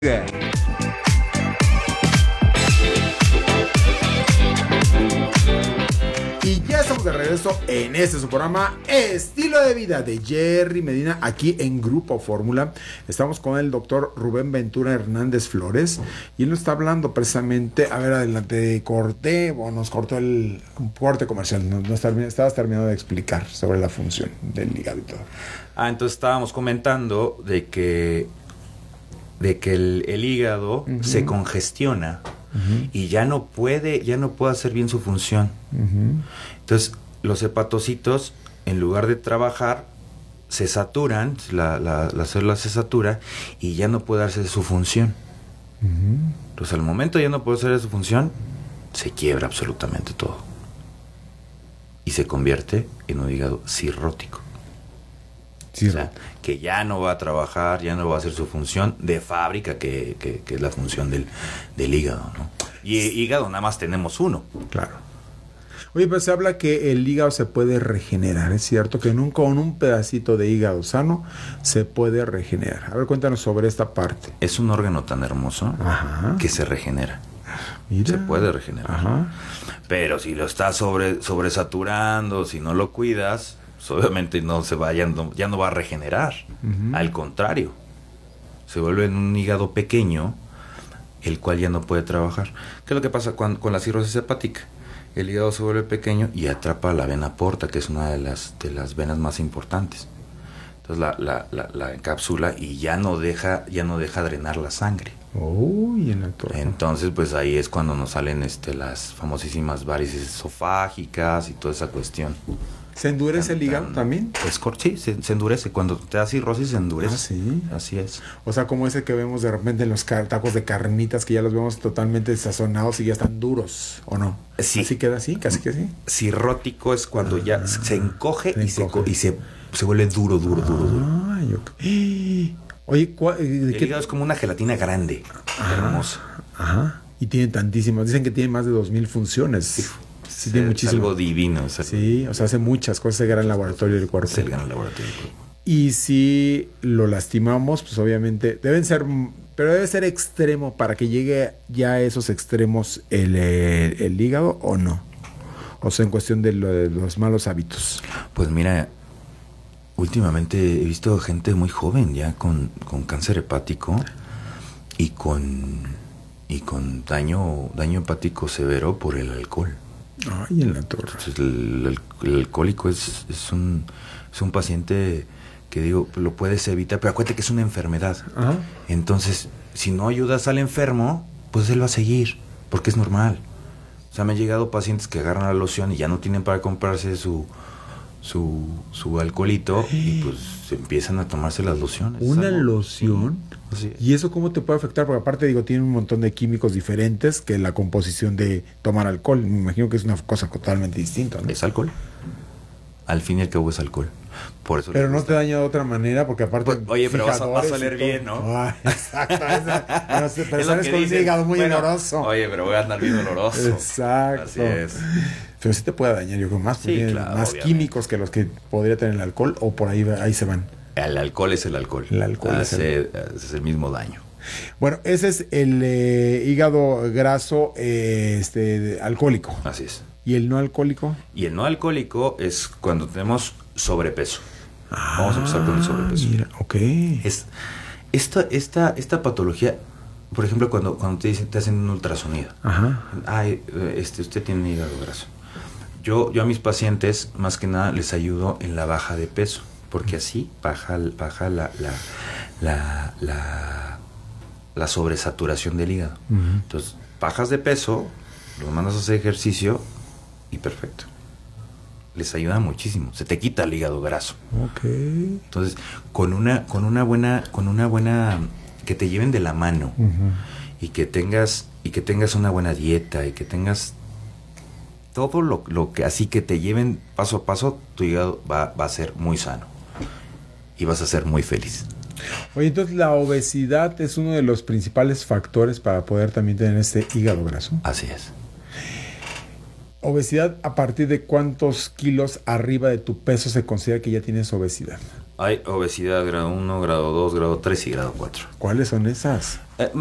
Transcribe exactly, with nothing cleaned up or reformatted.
Y ya estamos de regreso en este su programa Estilo de Vida de Jerry Medina, aquí en Grupo Fórmula. Estamos con el doctor Rubén Ventura Hernández Flores y él nos está hablando precisamente, a ver, adelante, corté, bueno, nos cortó el corte comercial, nos, nos termin, estabas terminando de explicar sobre la función del hígado y todo. Ah, entonces estábamos comentando de que de que el, el hígado uh-huh. se congestiona uh-huh. y ya no puede, ya no puede hacer bien su función. Uh-huh. Entonces, los hepatocitos, en lugar de trabajar, se saturan, la, la, la célula se satura y ya no puede hacer su función. Uh-huh. Entonces, al momento ya no puede hacer su función, se quiebra absolutamente todo. Y se convierte en un hígado cirrótico. Sí, o sea, que ya no va a trabajar, ya no va a hacer su función de fábrica, que, que, que es la función del, del hígado, ¿no? Y hígado nada más tenemos uno. Claro. Oye, pues se habla que el hígado se puede regenerar, ¿es cierto? Que nunca con un pedacito de hígado sano se puede regenerar. A ver, cuéntanos sobre esta parte. Es un órgano tan hermoso Ajá. que se regenera. Mira. Se puede regenerar. Ajá. Pero si lo estás sobre, sobresaturando, si no lo cuidas, obviamente no se va, ya no, ya no va a regenerar. Uh-huh. Al contrario, se vuelve en un hígado pequeño, el cual ya no puede trabajar. ¿Qué es lo que pasa con, con la cirrosis hepática? El hígado se vuelve pequeño y atrapa la vena porta, que es una de las, de las venas más importantes. Entonces la, la, la, la encapsula y ya no deja, ya no deja drenar la sangre. Uy, en la torre. Entonces, pues ahí es cuando nos salen este, las famosísimas varices esofágicas y toda esa cuestión. ¿Se endurece tan, el hígado tan, también? Es sí, se, se endurece. Cuando te da cirrosis se endurece. Ah, sí. Así es. O sea, como ese que vemos de repente en los tacos de carnitas, que ya los vemos totalmente sazonados y ya están duros, ¿o no? Sí. ¿Así queda así? ¿Casi que así? Cirrótico es cuando ah, ya se encoge, se y, encoge. Se, y se, se vuelve duro, duro, duro, duro. Ay, okay. Oye, ¿cuál, el qué? hígado es como una gelatina grande, ajá, hermosa. Ajá. Y tiene tantísimas. Dicen que tiene más de dos mil funciones. Sí. Sí, tiene muchísimo. Es algo divino. Es algo sí, o sea, hace muchas cosas, se gana en el laboratorio del cuerpo. Se gana en el laboratorio del cuerpo. Y si lo lastimamos, pues obviamente deben ser, pero debe ser extremo para que llegue ya a esos extremos el, el, el hígado, ¿o no? O sea, en cuestión de, lo, de los malos hábitos. Pues mira, últimamente he visto gente muy joven ya con, con cáncer hepático y con, y con daño, daño hepático severo por el alcohol. Ay, en la torre. Entonces, el, el, el alcohólico es, es, un, es un paciente que, digo, lo puedes evitar, pero acuérdate que es una enfermedad. Ajá. Entonces, si no ayudas al enfermo, pues él va a seguir, porque es normal. O sea, me han llegado pacientes que agarran la loción y ya no tienen para comprarse su su, su alcoholito y pues empiezan a tomarse las lociones. ¿Una ¿sabes? Loción? Sí. ¿Y eso cómo te puede afectar? Porque aparte, digo, tiene un montón de químicos diferentes que la composición de tomar alcohol. Me imagino que es una cosa totalmente distinta, ¿no? Es alcohol. Al fin y al cabo es alcohol. Por eso pero no te daña de otra manera, porque aparte... Pues, oye, pero vas a, vas a oler bien, ¿no? Ah, exacto. Esa, no sé, pero sabes con un hígado muy bueno, oloroso. Oye, pero voy a andar bien oloroso. Exacto. Así es. Pero sí te puede dañar, yo creo, más, porque sí, tiene claro, más obviamente. químicos que los que podría tener el alcohol, o por ahí, ahí se van. El alcohol es el alcohol. El alcohol hace, es, el... es el mismo daño. Bueno, ese es el eh, hígado graso eh, este, alcohólico. Así es. ¿Y el no alcohólico? Y el no alcohólico es cuando tenemos sobrepeso. Ah, vamos a empezar con el sobrepeso. Mira, ok. Es, esta, esta, esta patología, por ejemplo, cuando, cuando te dicen, te hacen un ultrasonido. Ajá. Ay, este, usted tiene hígado graso. Yo, yo a mis pacientes, más que nada, les ayudo en la baja de peso, porque así baja, baja la, la, la, la, la sobresaturación del hígado. Uh-huh. Entonces, bajas de peso, los mandas a hacer ejercicio y perfecto. Les ayuda muchísimo, se te quita el hígado graso. Okay. Entonces, con una, con una buena, con una buena, que te lleven de la mano, uh-huh, y que tengas, y que tengas una buena dieta, y que tengas todo lo, lo que, así que te lleven paso a paso, tu hígado va, va a ser muy sano. Y vas a ser muy feliz. Oye, entonces la obesidad es uno de los principales factores para poder también tener este hígado graso. Así es. ¿Obesidad a partir de cuántos kilos arriba de tu peso se considera que ya tienes obesidad? Hay obesidad grado uno, grado dos, grado tres y grado cuatro. ¿Cuáles son esas? Eh,